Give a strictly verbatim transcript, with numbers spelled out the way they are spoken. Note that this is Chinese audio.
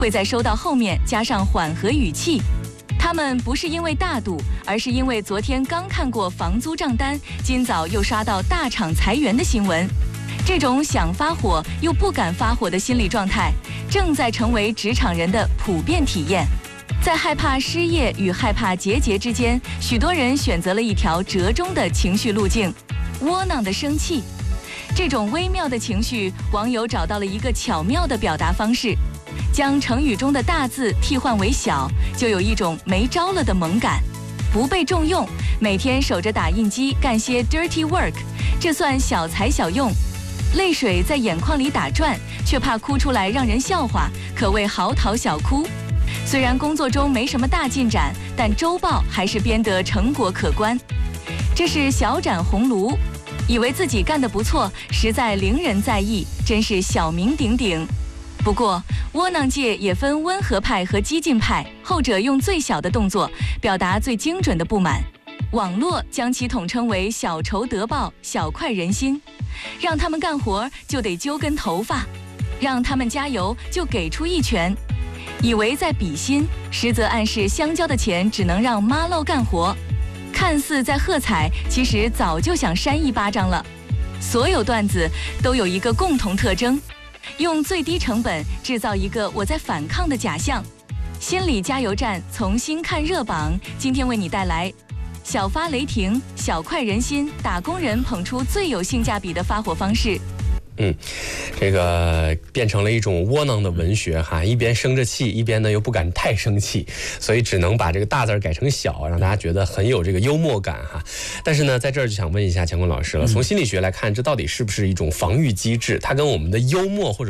会在收到后面加上缓和语气。他们不是因为大度，而是因为昨天刚看过房租账单，今早又刷到大厂裁员的新闻。这种想发火又不敢发火的心理状态，正在成为职场人的普遍体验。在害怕失业与害怕结节之间，许多人选择了一条折中的情绪路径——窝囊的生气。这种微妙的情绪，网友找到了一个巧妙的表达方式。将成语中的大字替换为小，就有一种没招了的萌感。不被重用，每天守着打印机干些 dirty work， 这算小才小用。泪水在眼眶里打转，却怕哭出来让人笑话，可谓嚎啕小哭。虽然工作中没什么大进展，但周报还是编得成果可观。这是小展红炉，以为自己干得不错，实在令人在意，真是小名鼎鼎。不过，窝囊界也分温和派和激进派，后者用最小的动作表达最精准的不满。网络将其统称为小仇得报、小快人心。让他们干活就得揪根头发，让他们加油就给出一拳。以为在比心，实则暗示香蕉的钱只能让妈烙干活。看似在喝彩，其实早就想扇一巴掌了。所有段子都有一个共同特征。用最低成本制造一个我在反抗的假象。心理加油站重新看热榜，今天为你带来小发雷霆，小快人心，打工人捧出最有性价比的发火方式。 嗯，这个变成了一种窝囊的文学哈，一边生着气，一边呢又不敢太生气，所以只能把这个大字改成小，让大家觉得很有这个幽默感哈。但是呢，在这儿就想问一下乾坤老师了，从心理学来看，这到底是不是一种防御机制？它跟我们的幽默或者